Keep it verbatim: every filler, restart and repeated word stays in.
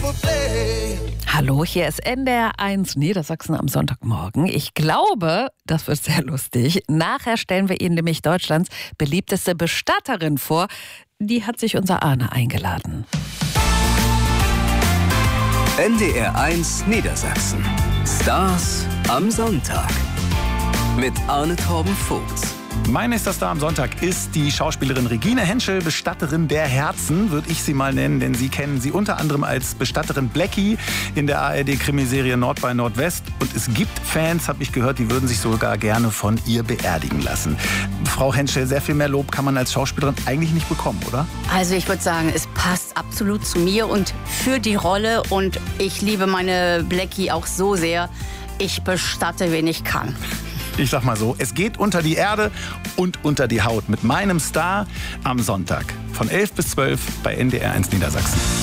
Hallo, hier ist N D R eins Niedersachsen am Sonntagmorgen. Ich glaube, das wird sehr lustig. Nachher stellen wir Ihnen nämlich Deutschlands beliebteste Bestatterin vor. Die hat sich unser Arne eingeladen. N D R eins Niedersachsen. Stars am Sonntag. Mit Arne Torben Vogts. Mein nächster Star am Sonntag ist die Schauspielerin Regine Henschel, Bestatterin der Herzen, würde ich sie mal nennen, denn Sie kennen sie unter anderem als Bestatterin Blackie in der A R D-Krimiserie Nord bei Nordwest. Und es gibt Fans, habe ich gehört, die würden sich sogar gerne von ihr beerdigen lassen. Frau Henschel, sehr viel mehr Lob kann man als Schauspielerin eigentlich nicht bekommen, oder? Also ich würde sagen, es passt absolut zu mir und für die Rolle. Und ich liebe meine Blackie auch so sehr. Ich bestatte, wen ich kann. Ich sag mal so, es geht unter die Erde und unter die Haut mit meinem Star am Sonntag von elf bis zwölf bei N D R eins Niedersachsen.